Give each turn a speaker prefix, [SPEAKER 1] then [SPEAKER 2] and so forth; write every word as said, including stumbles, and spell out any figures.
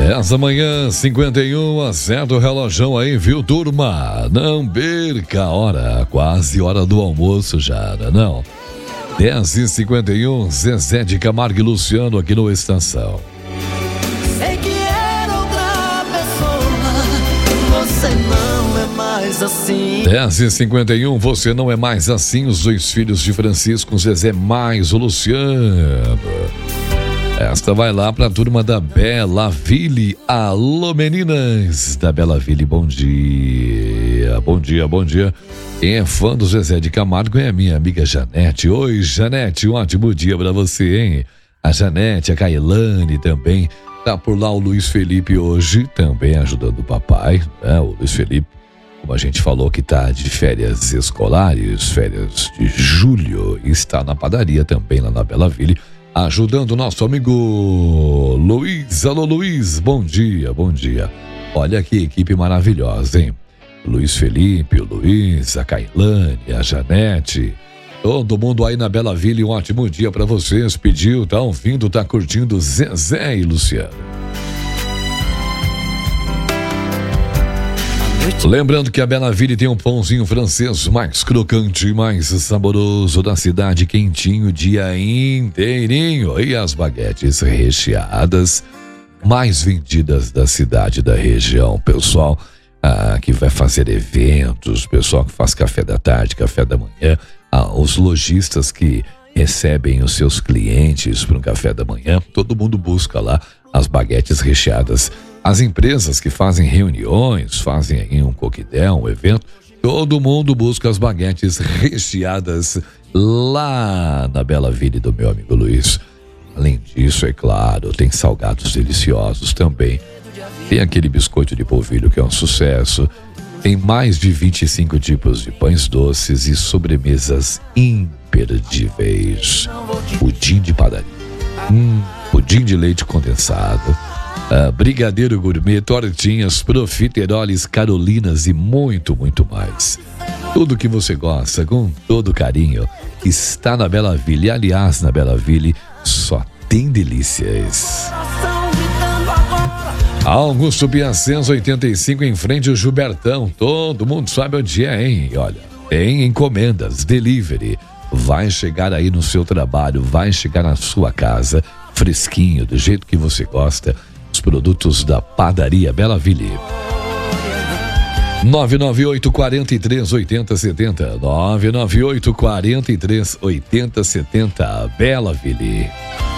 [SPEAKER 1] Essa manhã, cinquenta e um, acerta o relógio aí, viu, turma? Não perca a hora, quase hora do almoço já, não? dez e cinquenta e um, Zezé de Camargo e Luciano aqui no Estação.
[SPEAKER 2] Sei que era outra pessoa, você não é mais assim.
[SPEAKER 1] dez e cinquenta e um, você não é mais assim, os dois filhos de Francisco, Zezé mais o Luciano. Esta vai lá pra turma da Bela Ville. Alô, meninas da Bela Ville, bom dia. Bom dia, bom dia. Quem é fã do Zezé de Camargo é a minha amiga Janete. Oi, Janete, um ótimo dia pra você, hein? A Janete, a Kailane também. Tá por lá o Luiz Felipe hoje, também ajudando o papai, né? O Luiz Felipe, como a gente falou, que tá de férias escolares, férias de julho, está na padaria também lá na Bela Ville, ajudando o nosso amigo Luiz. Alô, Luiz, bom dia, bom dia. Olha que equipe maravilhosa, hein? Luiz Felipe, o Luiz, a Kailane, a Janete, todo mundo aí na Bela Ville, um ótimo dia pra vocês. Pediu, tá ouvindo, tá curtindo Zezé e Luciano. Lembrando que a Bela Ville tem um pãozinho francês mais crocante, mais saboroso da cidade, quentinho o dia inteirinho. E as baguetes recheadas mais vendidas da cidade, da região. Pessoal ah, que vai fazer eventos, pessoal que faz café da tarde, café da manhã, ah, os lojistas que recebem os seus clientes para um café da manhã, todo mundo busca lá as baguetes recheadas. As empresas que fazem reuniões, fazem aí um coquetel, um evento, todo mundo busca as baguetes recheadas lá na Bela Ville do meu amigo Luiz. Além disso, é claro, tem salgados deliciosos também. Tem aquele biscoito de polvilho que é um sucesso. Tem mais de vinte e cinco tipos de pães doces e sobremesas imperdíveis. Pudim de padaria, hum, pudim de leite condensado, Uh, brigadeiro gourmet, tortinhas, profiteroles, carolinas e muito, muito mais. Tudo que você gosta, com todo carinho, está na Bela Ville. Aliás, na Bela Ville só tem delícias. Augusto Piacenza, oitenta e cinco, em frente ao Gilbertão. Todo mundo sabe onde é, hein? Olha, tem encomendas, delivery. Vai chegar aí no seu trabalho, vai chegar na sua casa, fresquinho, do jeito que você gosta. Os produtos da padaria Bela Ville. nove nove oito, quatro três, oito zero sete zero. nove nove oito, quatro três, oito zero sete zero. Bela Ville.